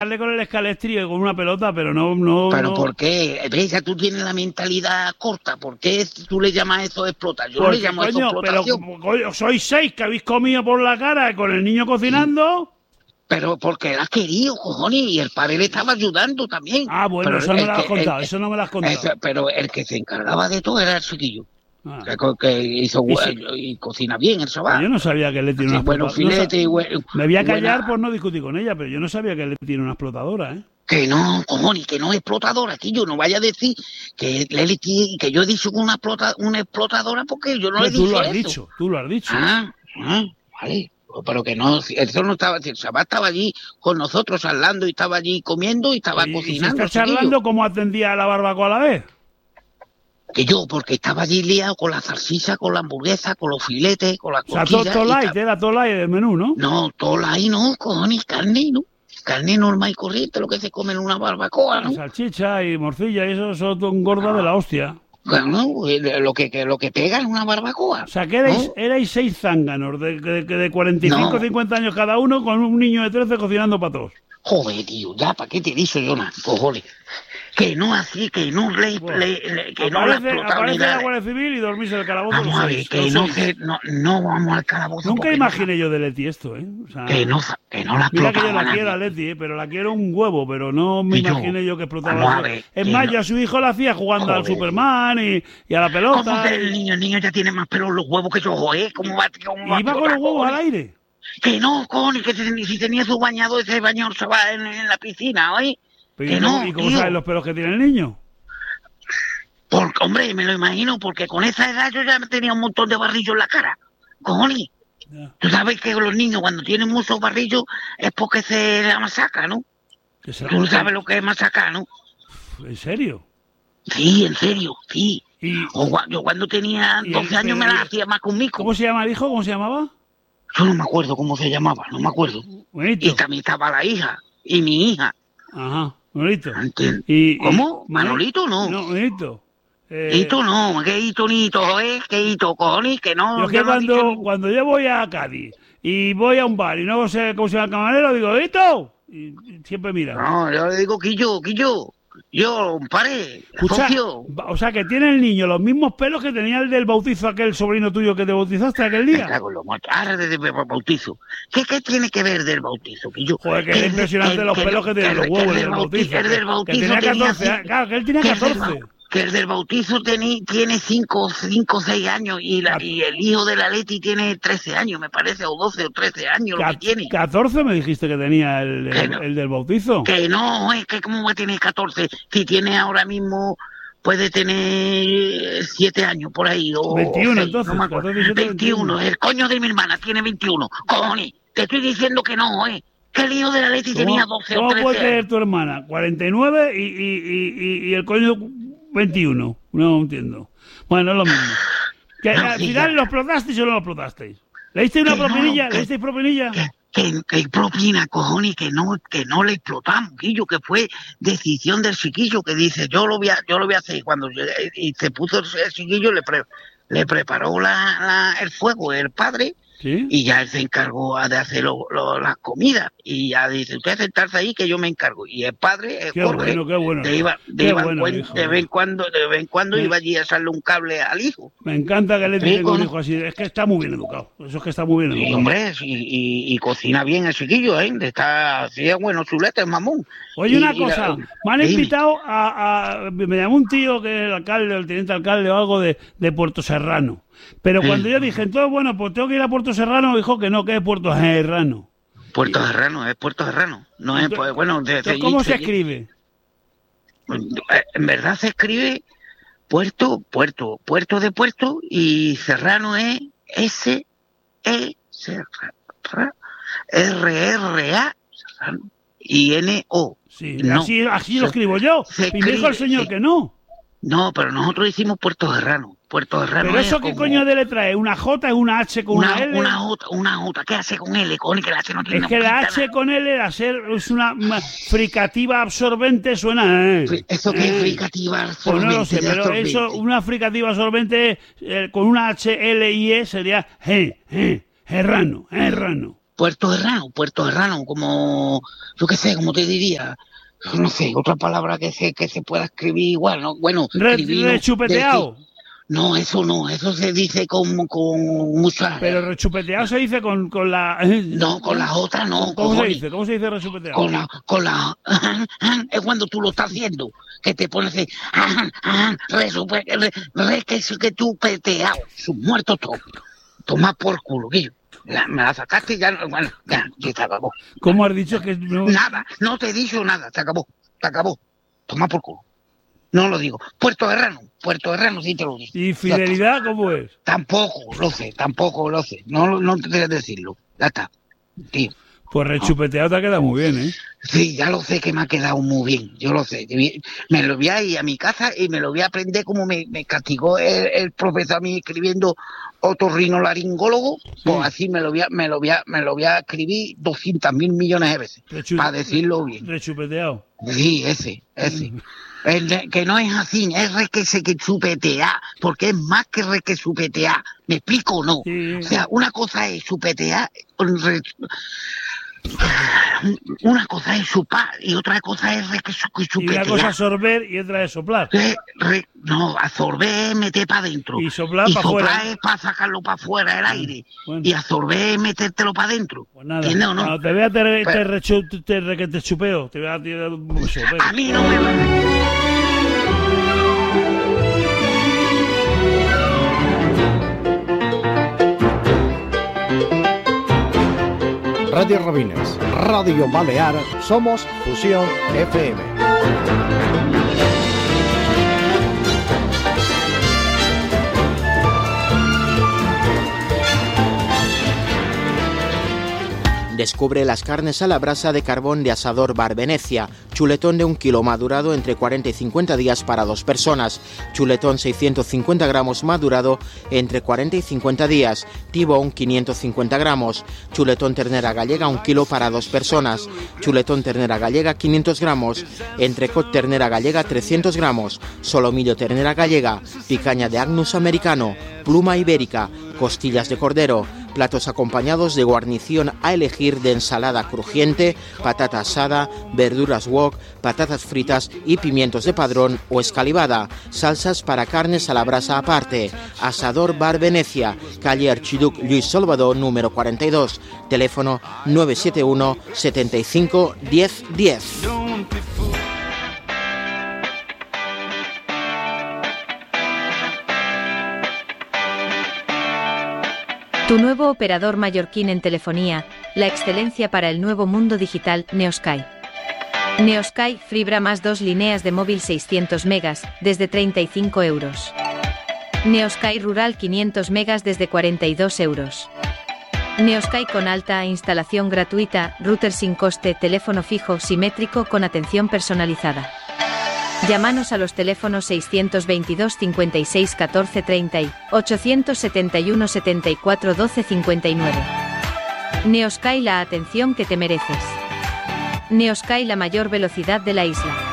darle con el escalestrillo y con una pelota, pero no... ¿Pero no. por qué? Ves, tú tienes la mentalidad corta. ¿Por qué tú le llamas eso explotar? Yo no le llamo eso explotación. Pero coño, sois 6 que habéis comido por la cara con el niño cocinando... Pero porque él ha querido, cojones, y el padre le estaba ayudando también. Ah, bueno, pero eso no me lo has contado, eso no me lo has contado. Pero el que se encargaba de todo era el chiquillo. Ah. Que hizo y cocina bien el chaval. Yo no sabía que le tiene una explotadora. Me voy a callar por no discutir con ella, pero yo no sabía que le tiene una explotadora, ¿eh? Que no, cojones, que no es explotadora, tío. No vaya a decir que yo he dicho una explotadora porque yo no le dije eso. Tú lo has dicho. Vale. Pero que no, eso no estaba, el chaval estaba allí con nosotros hablando y estaba allí comiendo y estaba cocinando. ¿Y está charlando cómo atendía a la barbacoa a la vez? Que yo, porque estaba allí liado con la salchicha, con la hamburguesa, con los filetes, con la costilla. O sea, todo light del menú, ¿no? No, todo light no, cojones, carne, ¿no? Carne normal y corriente, lo que se come en una barbacoa, ¿no? Salchicha y morcilla y eso engorda de la hostia. Bueno, lo que pega en una barbacoa. O sea, que erais 6 zánganos de 45 o 50 años cada uno con un niño de 13 cocinando para todos. Joder, tío, ya, ¿para qué te dice yo nada? Cojones. Que no así, que no le que no la aparece la Guardia Civil y dormís en el calabozo. Vamos a ver, que no vamos al calabozo. Nunca imaginé yo de Leti esto, ¿eh? O sea, que no la explotaba. Mira que yo la quiero a Leti, pero la quiero un huevo, pero no me imaginé yo que explotaba. Es más, yo a su hijo la hacía jugando al Superman y a la pelota. ¿Cómo que el niño ya tiene más pelo en los huevos que yo, joder? ¿Cómo va iba con los huevos al aire? Que no, cojones, que si tenía su bañado, ese baño se va en la piscina, ¿oye? ¿Y cómo sabes los pelos que tiene el niño? Porque, hombre, me lo imagino, porque con esa edad yo ya tenía un montón de barrillos en la cara. Cojones. Ya. Tú sabes que los niños cuando tienen muchos barrillos es porque se la masaca, ¿no? Tú sabes lo que es masaca, ¿no? ¿En serio? Sí, en serio, sí. Yo cuando tenía 12 años me la hacía más conmigo. ¿Cómo se llama el hijo? ¿Cómo se llamaba? Yo no me acuerdo cómo se llamaba, no me acuerdo. Bonito. Y también estaba la hija, y mi hija. Ajá, Manolito. ¿Cómo? ¿Manolito no? No, Manolito. Hito no, ¿qué hito ni hito, ¿Qué hito, cojones? Que no. Yo que cuando yo voy a Cádiz y voy a un bar y no sé cómo se llama el camarero, digo, ¿Hito? Y siempre mira. No, yo le digo, Quillo. Yo, pare, socio. O sea, que tiene el niño los mismos pelos que tenía el del bautizo aquel sobrino tuyo que te bautizaste aquel día. Ahora de bautizo. ¿Qué tiene que ver del bautizo, Quillo? Joder, que es impresionante los pelos que tenían los huevos del bautizo. El del bautizo que tenía 14 años. Claro, que él tenía 14. Que el del bautizo tiene 5 o 6 años y el hijo de la Leti tiene 13 años, me parece, o 12 o 13 años lo que tiene. 14 me dijiste que tenía el del bautizo. Que no, es que ¿cómo va a tener 14? Si tiene ahora mismo, puede tener 7 años por ahí. O 21 6, entonces. No 21, el coño de mi hermana tiene 21. Cojones, te estoy diciendo que no, que el hijo de la Leti tenía 12 o 13 años. ¿Cómo puede tener tu hermana 49 y el coño 21? No entiendo. Bueno, es lo mismo. Que al final lo explotasteis o no lo explotasteis. ¿Le diste una propinilla? ¿Le disteis propinilla? Que propina, cojones, que no le explotamos, Guillo, que fue decisión del chiquillo que dice, yo lo voy a hacer. Cuando y se puso el chiquillo, le preparó el fuego el padre. ¿Sí? Y ya él se encargó de hacer las comidas. Y ya dice, usted sentarse ahí que yo me encargo. Y el padre, qué bueno. De vez en cuando iba allí a echarle un cable al hijo. Me encanta que le diga un hijo así. Es que está muy bien educado. Eso es que está muy bien educado. Hombre, y cocina bien el chiquillo, Está así, bueno, chuleta, es mamón. Oye, una cosa. Me han invitado me llamó un tío que es el alcalde, el teniente alcalde o algo de Puerto Serrano. Pero cuando yo dije, entonces, bueno, pues tengo que ir a Puerto Serrano, dijo que no, que es Puerto Serrano. Puerto Serrano, es Puerto Serrano. No es, pues, bueno... ¿Cómo se escribe? En verdad se escribe puerto de puerto, y Serrano es S-E-R-R-A, y N-O. Sí, no. así lo escribo yo. Y me dijo el señor que no. No, pero nosotros hicimos Puerto Serrano. ¿Pero eso qué coño de letra es? ¿Una J, es una H con una L? Una J. ¿Qué hace con L? Con que la H no tiene. Es que la H con L, es una fricativa absorbente, suena... ¿Eso qué es fricativa absorbente? Pues no lo sé, pero eso, una fricativa absorbente con una H, L y E sería Serrano. Puerto Serrano, como, yo qué sé, como te diría, no sé, otra palabra que se pueda escribir igual, ¿no? Bueno, rechupeteado. No, eso se dice con mucha... Pero rechupeteado se dice con la... No, con la otra no. ¿Cómo se dice? ¿Cómo se dice rechupeteado? Con la... Es cuando tú lo estás haciendo, que te pones así... Rechupeteado. Sus muertos todos. Toma por culo, Guillo. Me la sacaste y ya se acabó. ¿Cómo has dicho que no...? Nada, no te he dicho nada, se acabó. Toma por culo. No lo digo. Puerto Serrano sí te lo digo. ¿Y fidelidad cómo es? Tampoco lo sé. No te quería decirlo. Ya está, tío. Pues rechupeteado te ha quedado muy bien, ¿eh? Sí, ya lo sé que me ha quedado muy bien, yo lo sé. Me lo voy a ir a mi casa y me lo voy a aprender como me castigó el profesor a mí escribiendo otorrinolaringólogo. Pues así me lo voy a escribir 200.000 millones de veces, para decirlo bien. Rechupeteado. Sí, ese. Que no es así, es requesupetear, porque es más que requesupetear. ¿Me explico o no? Sí. O sea, una cosa es chupetear, una cosa es chupar y otra cosa es requesupetear. Y una cosa es sorber y otra es soplar. No, absorber es meter para adentro. Y soplar para afuera. Es para sacarlo para afuera el aire. Bueno. Y absorber es metértelo para adentro. Pues nada. ¿Entiendes o no? Cuando te vea te chupeo. Te voy a tirar un beso. A mí no me va. Radio Robines, Radio Balear, somos Fusión FM. Descubre las carnes a la brasa de carbón de Asador Bar Venecia. Chuletón de 1 kilo madurado entre 40 y 50 días para 2 personas. Chuletón 650 gramos madurado entre 40 y 50 días. Tibón 550 gramos. Chuletón ternera gallega 1 kilo para 2 personas. Chuletón ternera gallega 500 gramos. Entrecot ternera gallega 300 gramos. Solomillo ternera gallega. Picaña de Agnus americano. Pluma ibérica. Costillas de cordero. Platos acompañados de guarnición a elegir de ensalada crujiente, patata asada, verduras wok, patatas fritas y pimientos de padrón o escalivada. Salsas para carnes a la brasa aparte. Asador Bar Venecia, calle Archiduc Luis Salvador, número 42. Teléfono 971 75 10 10. Tu nuevo operador mallorquín en telefonía, la excelencia para el nuevo mundo digital, Neosky. Neosky fibra más 2 líneas de móvil 600 megas, desde 35 euros. Neosky rural 500 megas desde 42 euros. Neosky con alta instalación gratuita, router sin coste, teléfono fijo simétrico con atención personalizada. Llámanos a los teléfonos 622 56 14 30 y 871 74 12 59. Neosky, la atención que te mereces. Neosky, la mayor velocidad de la isla.